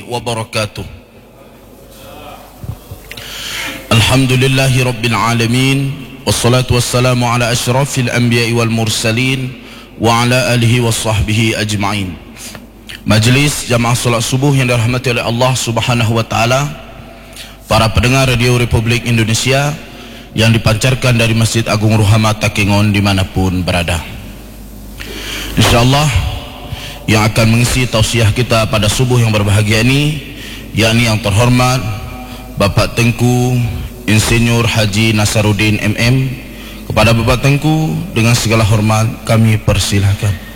wabarakatuh. Alhamdulillahi rabbil alamin, wassalatu wassalamu ala asyrafil anbiya'i wal mursalin wa ala alihi wa sahbihi ajma'in. Majlis jamaah salat subuh yang dirahmati oleh Allah Subhanahu wa taala, para pendengar Radio Republik Indonesia yang dipancarkan dari Masjid Agung Ruhama Takengon dimanapun berada. InsyaAllah yang akan mengisi tausiah kita pada subuh yang berbahagia ini, yakni yang terhormat Bapak Tengku Insinyur Haji Nasaruddin MM. Kepada Bapak Tengku dengan segala hormat kami persilakan.